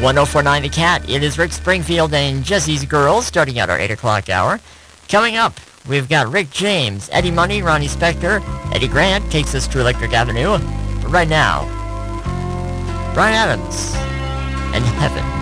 1049 The Cat. It is Rick Springfield and Jesse's Girls starting out our 8 o'clock hour. Coming up, we've got Rick James, Eddie Money, Ronnie Spector, Eddie Grant takes us to Electric Avenue. But right now, Bryan Adams and Heaven.